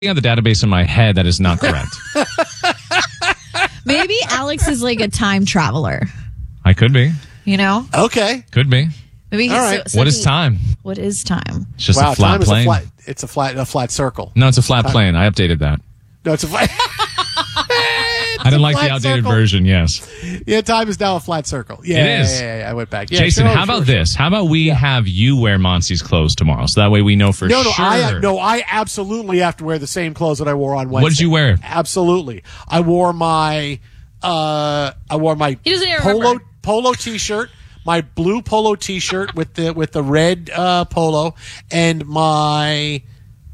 on the database in my head that is not correct. Maybe Alex is like a time traveler. I could be. You know? Okay. Could be. Maybe All right. What is time? What is time? It's just Wow, a flat time plane. It's a flat circle. No, it's a flat plane. I updated that. No, it's a flat. I didn't like the flat outdated circle. version, yes. Yeah, time is now a flat circle. Yeah, It is. Yeah, I went back. Yeah, Jason, sure, how about sure. this? How about we have you wear Monsi's clothes tomorrow, so that way we know for No, sure. I absolutely have to wear the same clothes that I wore on Wednesday. What did you wear? Absolutely. I wore my He doesn't even remember. polo t-shirt, my blue polo t-shirt with the red polo, and my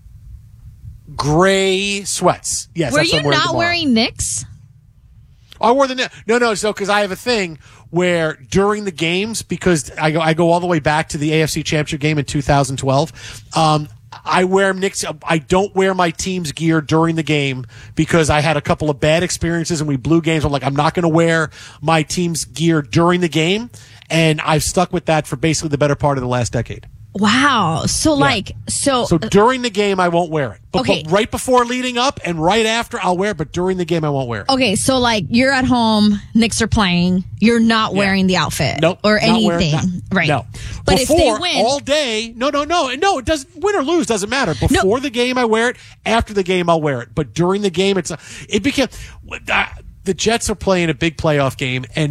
gray sweats. Yes, Were that's what you I'm wearing not tomorrow. wearing Knicks? I wore the no. So because I have a thing where during the games, because I go all the way back to the AFC Championship game in 2012. I wear Knicks. I don't wear my team's gear during the game because I had a couple of bad experiences and we blew games. I'm like, I'm not going to wear my team's gear during the game, and I've stuck with that for basically the better part of the last decade. Wow. So So during the game, I won't wear it. But, Okay. but right before leading up and right after, I'll wear it. But during the game, I won't wear it. okay, so like you're at home, Knicks are playing, you're not wearing the outfit. Nope. Or not wearing- anything. Right. No. But Before, if they win all day, no. It doesn't, win or lose, doesn't matter. Before the game, I wear it. After the game, I'll wear it. But during the game, it became, the Jets are playing a big playoff game, and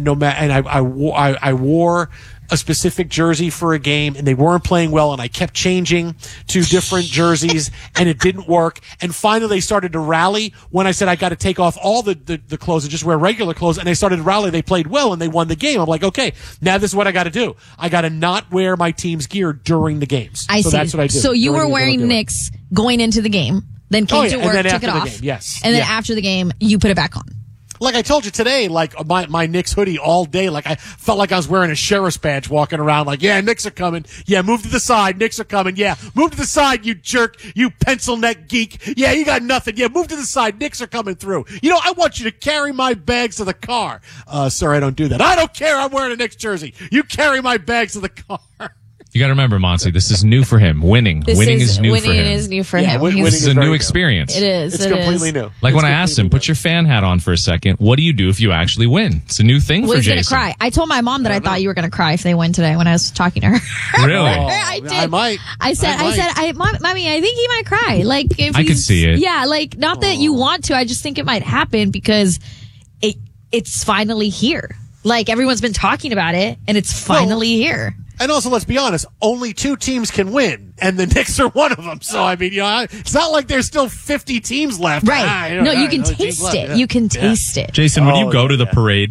I wore a specific jersey for a game, and they weren't playing well, and I kept changing to different jerseys, and it didn't work. And finally, they started to rally when I said I got to take off all the clothes and just wear regular clothes, and they started to rally. They played well, and they won the game. I'm like, okay, now this is what I got to do. I got to not wear my team's gear during the games. I so see. that's what I do. So you During were the game, wearing I'll do it. Knicks going into the game, then came to and work, then took after it the off. game, yes. And then Yeah. after the game, you put it back on. Like I told you today, like my Knicks hoodie all day, like I felt like I was wearing a sheriff's badge walking around like, yeah, Knicks are coming. Yeah, move to the side. Knicks are coming. Yeah, move to the side, you jerk, you pencil neck geek. Yeah, you got nothing. Yeah, move to the side. Knicks are coming through. You know, I want you to carry my bags to the car. Sir, I don't do that. I don't care. I'm wearing a Knicks jersey. You carry my bags to the car. You got to remember, Monsi, this is new for him. Winning is new for him. Winning is new for him. winning This is is a very new new. experience. It is. It's it completely is. new. Like It's when I asked him, completely put your fan hat on for a second. What do you do if you actually win? It's a new thing Was for going to Jason. cry. I told my mom that I thought you were going to cry if they win today when I was talking to her. Really? I did. I might. I said, Mommy, I think he might cry. Like, if I could he's- see it. Yeah, like, not that you want to. I just think it might happen because it's finally here. Like, everyone's been talking about it, and it's finally here. And also, let's be honest, only 2 teams can win, and the Knicks are one of them. So, I mean, it's not like there's still 50 teams left. Right. No, you can taste it. You can taste it. Jason, would you Oh, go to the yeah. parade?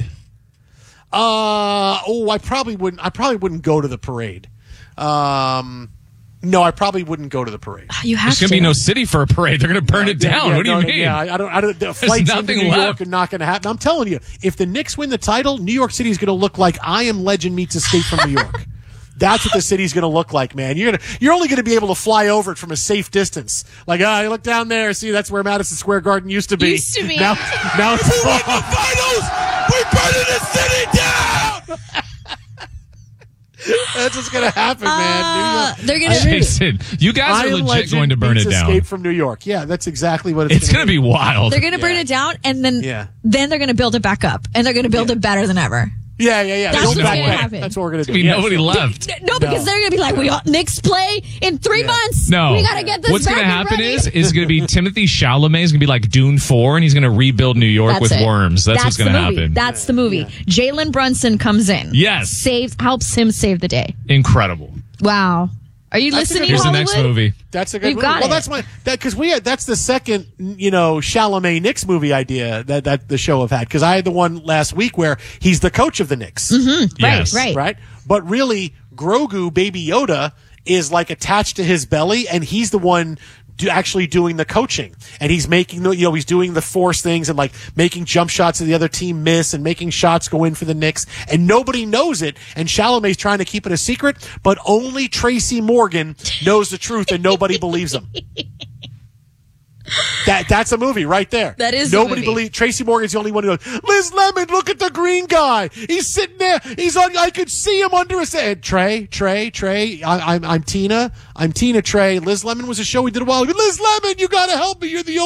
I probably wouldn't go to the parade. No, I probably wouldn't go to the parade. You have There's going to. to be no city for a parade. They're going to burn it down. Yeah, what do you no, mean? Yeah, I don't. The flights into nothing New York left. are not going to happen. I'm telling you, if the Knicks win the title, New York City is going to look like I Am Legend meets Escape from New York. That's what the city's going to look like, man. You're only going to be able to fly over it from a safe distance. Like, you look down there, see, that's where Madison Square Garden used to be. Used to be. Now it's finals. We're burning the city down. That's what's going to happen, man. New York. They're going to. Jason, you guys I are Am legit Legend going to burn meets it down. Escape from New York. Yeah, that's exactly what It's going to be wild. They're going to burn Yeah. it down, and then Yeah. they're going to build it back up, and they're going to build it better than ever. Yeah. That's Build what's back gonna better. happen. That's what we're going to do. There's gonna be Yeah, nobody sure. left. No, because they're going to be like, we all Knicks play in 3 months. No. We got to get this What's back going to and happen ready. is going to be Timothy Chalamet is going to be like Dune 4, and he's going to rebuild New York That's with it. worms. That's what's going to the movie. happen. That's the movie. Jalen Brunson comes in. Yes. Helps him save the day. Incredible. Wow. Are you listening, Here's the Hollywood? next movie. That's a good You've movie. got Well, it. because that's the second, Chalamet Knicks movie idea that the show have had. Because I had the one last week where he's the coach of the Knicks. Yes. Right. But really, Grogu, Baby Yoda, is like attached to his belly, and he's the one actually doing the coaching. And he's making he's doing the force things and like making jump shots that the other team miss and making shots go in for the Knicks. And nobody knows it. And Chalamet's trying to keep it a secret, but only Tracy Morgan knows the truth, and nobody believes him. That's a movie right there. That is a Nobody movie. believes. Tracy Morgan's the only one who goes, Liz Lemon, look at the green guy. He's sitting there. He's on. I could see him under his head. Trey. I'm Tina. I'm Tina Trey. Liz Lemon was a show we did a while ago. Liz Lemon, you got to help me. You're the only